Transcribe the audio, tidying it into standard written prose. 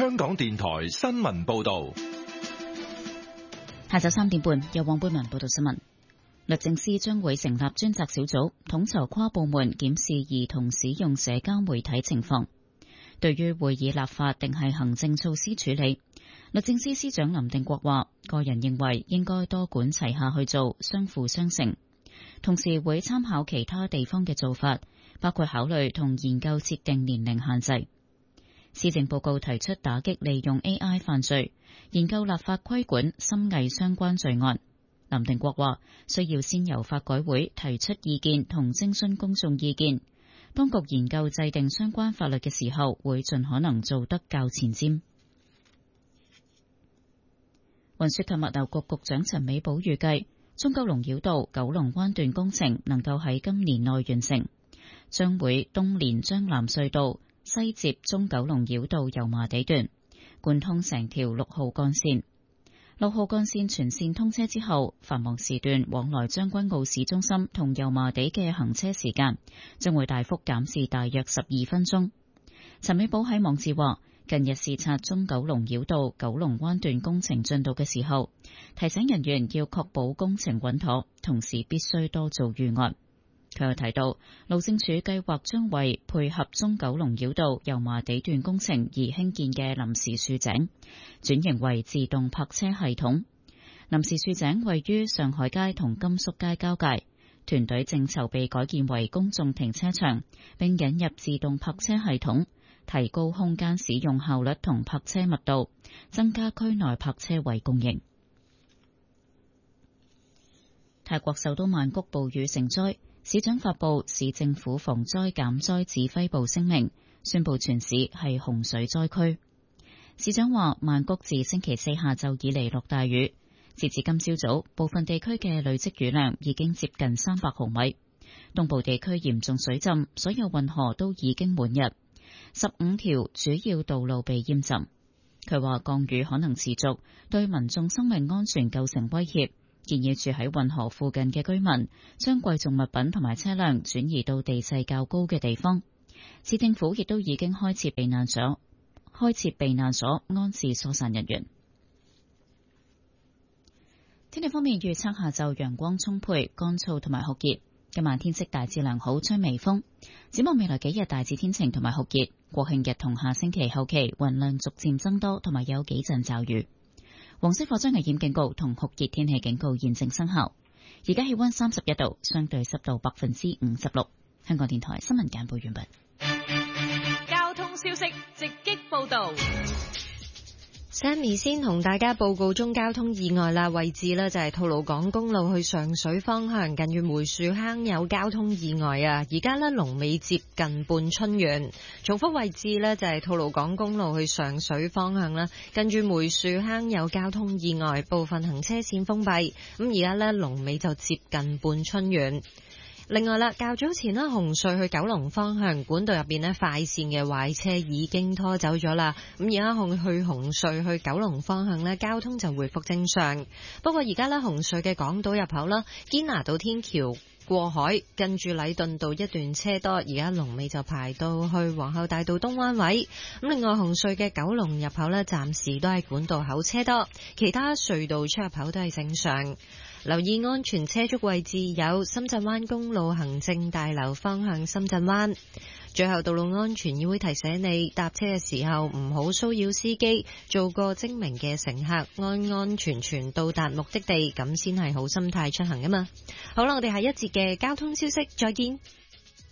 香港電台新聞報道。 下晝3點半，由黃貝文報道新聞。律政司將會成立專責小組，統籌跨部門檢視兒童使用社交媒體情況。對於會以立法定係行政措施處理，律政司司長林定國話，個人認為應該多管齊下去做，相輔相成。同時會參考其他地方嘅做法，包括考慮同研究設定年齡限制。施政報告提出打擊利用 AI 犯罪，研究立法規管深偽相關罪案。林定國話，需要先由法改會提出意見同徵詢公眾意見。當局研究制定相關法律嘅時候，會盡可能做得較前瞻。運輸及物流局局長陳美寶預計，中九龍繞道九龍灣段工程能夠喺今年內完成，將會東連將藍隧道，西接中九龍繞道油麻地段，貫通成條6號幹線。6號幹線全線通車之後，繁忙時段往來將軍澳市中心同油麻地嘅行車時間將會大幅減至大約12分鐘。陳美寶喺網誌話，近日視察中九龍繞道九龍灣段工程進度嘅時候，提醒人員要確保工程穩妥，同時必須多做預案。佢又提到，路政署計劃將為配合中九龍繞道油麻地段工程而興建嘅臨時豎井轉型為自動泊車系統。臨時豎井位於上海街同甘肅街交界，團隊正籌備改建為公眾停車場，並引入自動泊車系統，提高空間使用效率同泊車密度，增加區內泊車位供應。泰國首都曼谷暴雨成災，市長發布市政府防災減災指揮部聲明，宣布全市係洪水災區。市長話，曼谷自星期四下晝以嚟落大雨，截至今朝早，部分地區嘅累積雨量已經接近300毫米。東部地區嚴重水浸，所有運河都已經滿溢，15條主要道路被淹浸。佢話降雨可能持續，對民眾生命安全構成威脅，建議住喺運河附近嘅居民將貴重物品同埋車輛轉移到地勢較高嘅地方。市政府亦都已經開設避難所安置疏散人員。天氣方面預測，下晝陽光充沛、乾燥同埋酷熱，今晚天色大致良好，吹微風。展望未來幾日大致天晴同埋酷熱，國慶日同下星期後期雲量逐漸增多，同埋有幾陣驟雨。黃色火災危險警告同酷熱天氣警告現正生效。而家氣溫31度，相對濕度56%。香港電台新聞簡報完畢。 交通消息直擊報道。 Sammy 先同大家報告中交通意外啦，位置呢就係吐露港公路去上水方向，近住梅樹坑有交通意外啊！而家呢龍尾接近半春園。重複位置呢就係吐露港公路去上水方向啦，近住梅樹坑有交通意外，部分行車線封閉。咁而家呢龍尾就接近半春園。另外啦，較早前呢紅隧去九龍方向管道入邊呢快線嘅壞車已經拖走咗啦。咁而家去紅隧去九龍方向呢交通就回復正常。不過而家呢紅隧嘅港島入口啦，堅拿道天橋過海，近住禮頓道一段車多，而家龍尾就排到去皇后大道東灣位。咁另外紅隧嘅九龍入口呢暫時都係管道口車多，其他隧道出入口都係正常。留意安全車速位置有深圳灣公路行政大樓方向深圳灣。最後，道路安全議會提醒你，搭車嘅時候唔好騷擾司機，做個精明嘅乘客，安安全全到達目的地，咁先係好心態出行㗎嘛。好啦，我哋下一節嘅交通消息再見。